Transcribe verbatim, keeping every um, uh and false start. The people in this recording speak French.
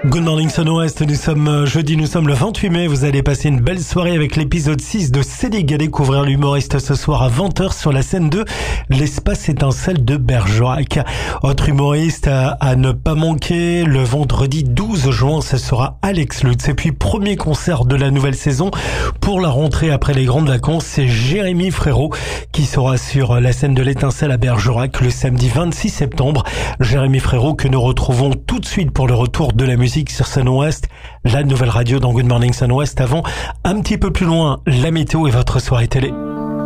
Good Morning Sun West, nous sommes jeudi, nous sommes le vingt-huit mai, vous allez passer une belle soirée avec l'épisode six de Célig. À découvrir l'humoriste ce soir à vingt heures sur la scène de l'Espace Étincelle de Bergerac. Autre humoriste à, à ne pas manquer, le vendredi douze juin, ce sera Alex Lutz. Et puis premier concert de la nouvelle saison pour la rentrée après les grandes vacances, c'est Jérémy Frérot qui sera sur la scène de l'Étincelle à Bergerac le samedi vingt-six septembre. Jérémy Frérot que nous retrouvons tout de suite pour le retour de la musique sur Sun West, la nouvelle radio dans Good Morning Sun West. Avant, un petit peu plus loin, la météo et votre soirée télé.